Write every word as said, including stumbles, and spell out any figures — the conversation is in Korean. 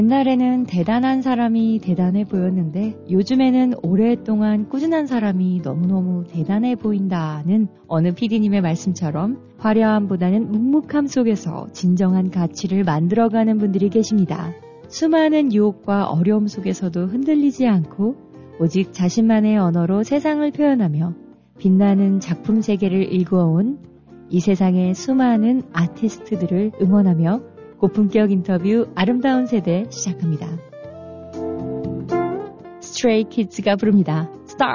옛날에는 대단한 사람이 대단해 보였는데 요즘에는 오랫동안 꾸준한 사람이 너무너무 대단해 보인다는 어느 피디님의 말씀처럼 화려함보다는 묵묵함 속에서 진정한 가치를 만들어가는 분들이 계십니다. 수많은 유혹과 어려움 속에서도 흔들리지 않고 오직 자신만의 언어로 세상을 표현하며 빛나는 작품 세계를 일구어온 이 세상의 수많은 아티스트들을 응원하며 고품격 인터뷰 아름다운 세대 시작합니다. 스트레이 키즈가 부릅니다. Star.